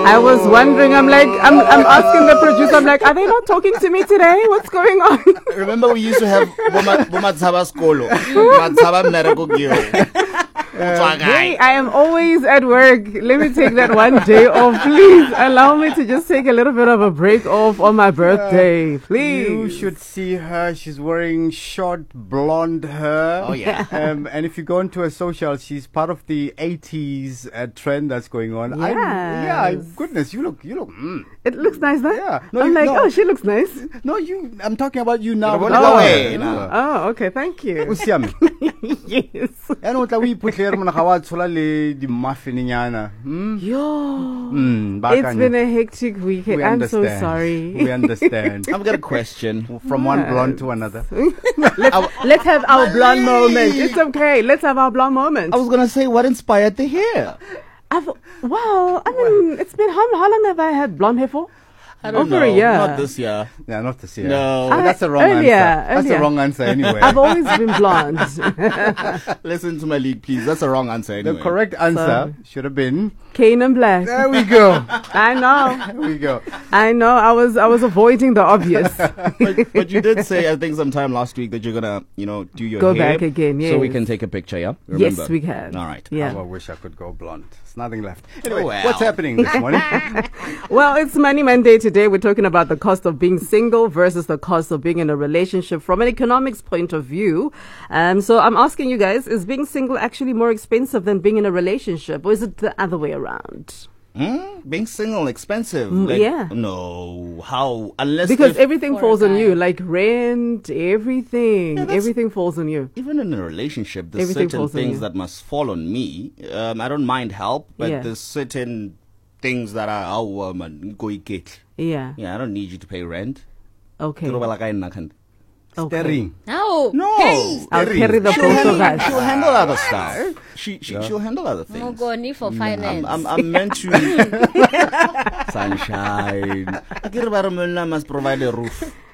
I was wondering. I'm asking the producer. I'm like, are they not talking to me today? What's going on? Remember, we used to have Bomatsaba Skolo. Matsaba Mnereko Gyo. Hey, I am always at work. Let me take that one day off, please. Allow me to just take a little bit of a break off on my birthday, please. You should see her. She's wearing short blonde hair. Oh, yeah. And if you go into her social, she's part of the 80s trend that's going on. Yes. Goodness, you look. It looks nice, though. Yeah. Oh, she looks nice. No, I'm talking about you now. Oh, okay, thank you. Usiame. Yes. And what we put here, the muffin. Yo, it's been a hectic weekend. I'm so sorry. We understand. I've got a question. From one blonde to another. Let's have our blonde moment. It's okay. Let's have our blonde moment. I was going to say, what inspired the hair? It's been how long have I had blonde hair for? I don't Over know. a year. Not this year. Yeah, not this year. No. That's the wrong answer. That's the wrong answer anyway. I've always been blonde. Listen to my lead, please. That's the wrong answer anyway. The correct answer should have been Cane Black. There we go. I know. There we go. I know. I was avoiding the obvious. but you did say, I think, sometime last week that you're gonna, do your go hair. Back again. Yes. So we can take a picture. Yeah. Remember? Yes, we can. All right. Yeah. I wish I could go blonde. There's nothing left. Anyway, Well. what's happening this morning? Well, it's Money Monday today. We're talking about the cost of being single versus the cost of being in a relationship from an economics point of view. So I'm asking you guys, is being single actually more expensive than being in a relationship, or is it the other way around? Being single expensive? Yeah. No. How? Unless because everything falls on you, like rent, everything. Yeah, everything falls on you. Even in a relationship, there's certain things that must fall on me. I don't mind help, but there's certain things that are our go get. Yeah. Yeah, I don't need you to pay rent. Okay. Steering. No. Hey. I'll carry the both of us. She'll handle other stuff. She'll handle other things. Mogoni for finance. I'm meant to sunshine. I must provide a roof.